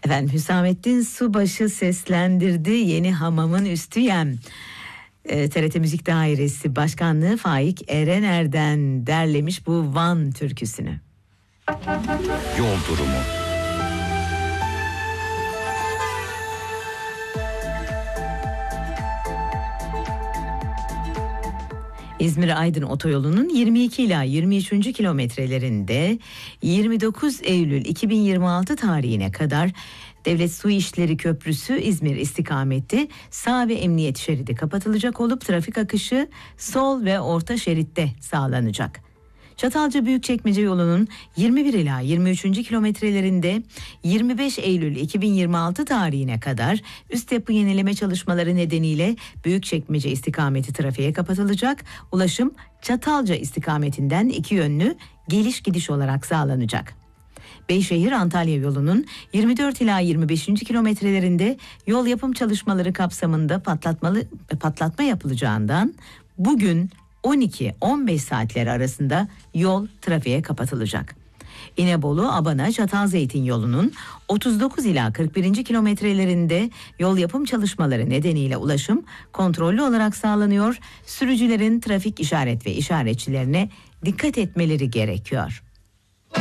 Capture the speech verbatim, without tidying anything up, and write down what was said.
Efendim Hüsamettin Subaşı seslendirdi Yeni Hamamın Üstü Yem. E, T R T Müzik Dairesi Başkanlığı Faik Erener'den derlemiş bu Van türküsünü. Yol durumu. İzmir-Aydın otoyolunun yirmi iki ila yirmi üçüncü kilometrelerinde yirmi dokuz Eylül iki bin yirmi altı tarihine kadar Devlet Su İşleri Köprüsü İzmir istikameti sağ ve emniyet şeridi kapatılacak olup trafik akışı sol ve orta şeritte sağlanacak. Çatalca Büyükçekmece yolunun yirmi bir ila yirmi üçüncü kilometrelerinde yirmi beş Eylül iki bin yirmi altı tarihine kadar üst yapı yenileme çalışmaları nedeniyle Büyükçekmece istikameti trafiğe kapatılacak. Ulaşım Çatalca istikametinden iki yönlü geliş gidiş olarak sağlanacak. Beyşehir Antalya yolunun yirmi dört ila yirmi beşinci kilometrelerinde yol yapım çalışmaları kapsamında patlatmalı patlatma yapılacağından bugün on iki on beş saatleri arasında yol trafiğe kapatılacak. İnebolu, Abana, Çatalzeytin yolunun otuz dokuz ila kırk birinci kilometrelerinde yol yapım çalışmaları nedeniyle ulaşım kontrollü olarak sağlanıyor. Sürücülerin trafik işaret ve işaretçilerine dikkat etmeleri gerekiyor.